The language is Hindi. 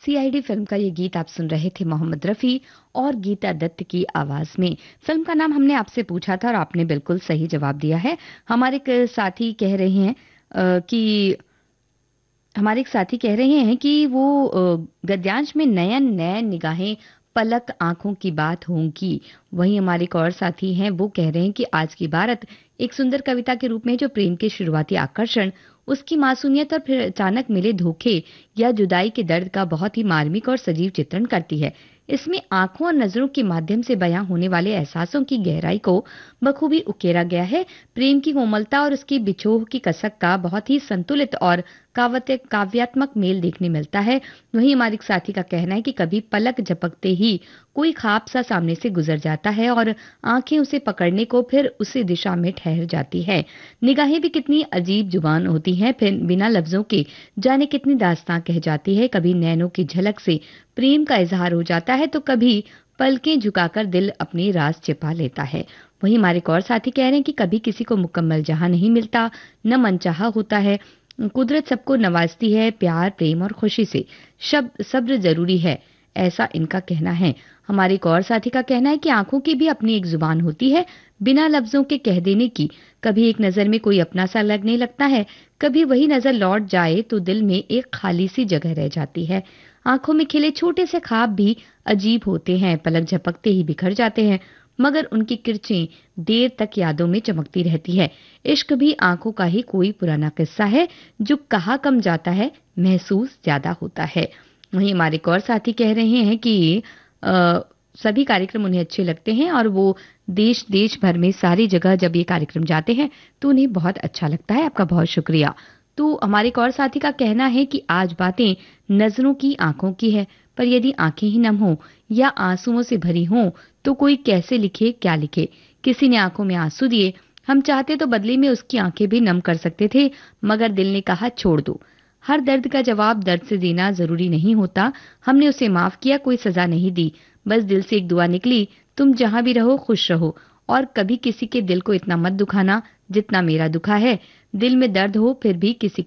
सीआईडी फिल्म का ये गीत आप सुन रहे थे मोहम्मद रफ़ी और गीता दत्त की आवाज़ में। फिल्म का नाम हमने आपसे पूछा था और आपने बिल्कुल सही जवाब दिया है। हमारे एक साथी कह रहे हैं कि हमारे एक साथी कह रहे हैं कि वो गद्यांश में नयन नयन निगाहें पलक आंखों की बात होंगी। वहीं हमारे एक और साथी हैं, वो कह रहे हैं कि आज की भारत एक सुंदर कविता के रूप में जो प्रेम के शुरुआती आकर्षण, उसकी मासूमियत और फिर अचानक मिले धोखे या जुदाई के दर्द का बहुत ही मार्मिक और सजीव चित्रण करती है। इसमें आंखों और नजरों के माध्यम से बयां होने वाले एहसासों की गहराई को बखूबी उकेरा गया है। प्रेम की कोमलता और उसकी बिछोह की कसक का बहुत ही संतुलित और काव्यात्मक मेल देखने मिलता है। वहीं हमारे एक साथी का कहना है कि कभी पलक झपकते ही कोई ख्वाब सा सामने से गुजर जाता है और आंखें उसे पकड़ने को फिर उसी दिशा में ठहर जाती है। निगाहें भी कितनी अजीब जुबान होती हैं, फिर बिना लफ्जों के जाने कितनी दास्तां कह जाती है। कभी नैनों की झलक से प्रेम का इजहार हो जाता है तो कभी पलकें झुकाकर दिल अपनी राज छिपा लेता है। वहीं हमारे एक और साथी कह रहे हैं कि कभी किसी को मुकम्मल जहां नहीं मिलता, न मनचाहा होता है। कुदरत सबको नवाजती है, प्यार, प्रेम और खुशी से सब्र जरूरी है, ऐसा इनका कहना है। हमारे एक और साथी का कहना है कि आंखों की भी अपनी एक जुबान होती है, बिना लफ्जों के कह देने की। कभी एक नजर में कोई अपना सा लगने लगता है, कभी वही नजर लौट जाए तो दिल में एक खाली सी जगह रह जाती है। आंखों में खिले छोटे से ख्वाब भी अजीब होते हैं, पलक झपकते ही बिखर जाते हैं, मगर उनकी किरचें देर तक यादों में चमकती रहती है। इश्क भी आंखों का ही कोई पुराना किस्सा है, जो कहा कम जाता है, महसूस ज्यादा होता है। वहीं हमारे एक और साथी कह रहे हैं कि सभी कार्यक्रम उन्हें अच्छे लगते हैं और वो देश देश भर में सारी जगह जब ये कार्यक्रम जाते हैं तो उन्हें बहुत अच्छा लगता है। आपका बहुत शुक्रिया। तो हमारे एक और साथी का कहना है कि आज बातें नजरों की आंखों की है, पर यदि आंखें ही नम हो या आंसुओं से भरी हों तो कोई कैसे लिखे, क्या लिखे। किसी ने आंखों में आंसू दिए, हम चाहते तो बदले में उसकी आंखें भी नम कर सकते थे, मगर दिल ने कहा छोड़ दो। हर दर्द का जवाब दर्द से देना जरूरी नहीं होता। हमने उसे माफ किया, कोई सजा नहीं दी, बस दिल से एक दुआ निकली, तुम जहां भी रहो खुश रहो और कभी किसी के दिल को इतना मत दुखाना जितना मेरा दुखा है। दिल में दर्द हो फिर भी किसी